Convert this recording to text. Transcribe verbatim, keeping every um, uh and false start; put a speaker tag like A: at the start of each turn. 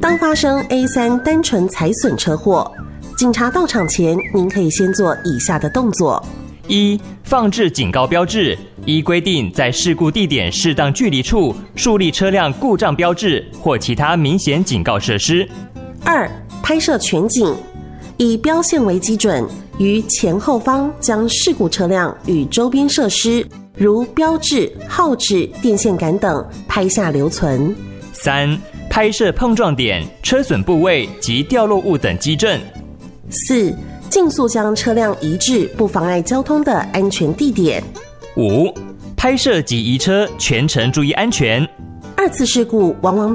A: 当发生 A 三 单纯财损车祸，警察到场前，您可以先做以下的动作：
B: 一、放置警告标志，依规定在事故地点适当距离处树立车辆故障标志或其他明显警告设施。
A: 二、拍摄全景，以标线为基准，于前后方将事故车辆与周边设施，如标志、号志、电线杆等拍下留存。
B: 三、拍摄碰撞点、车损部位及掉落物等基证。
A: 四、尽速将车辆移至不妨碍交通的安全地点。
B: 五、拍摄及移车全程注意安全。
A: 二次事故往往